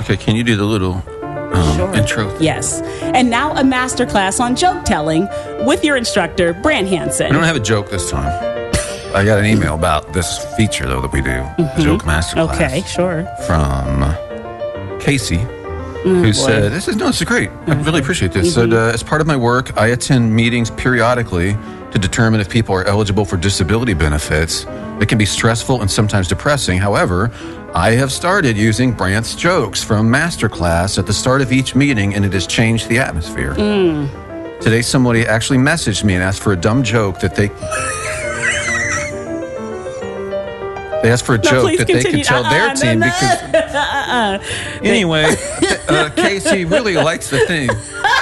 Okay, can you do the little intro? Yes. And now a masterclass on joke telling with your instructor, Brant Hansen. I don't have a joke this time. I got an email about this feature, though, that we do, the Joke Masterclass. Okay, sure. From Casey, who said, this is great. I really appreciate this. Said, as part of my work, I attend meetings periodically to determine if people are eligible for disability benefits. It can be stressful and sometimes depressing. However, I have started using Brant's jokes from Masterclass at the start of each meeting, and it has changed the atmosphere. Today, somebody actually messaged me and asked for a dumb joke that they... They asked for a joke that they could tell their team because... Anyway, Casey really likes the thing.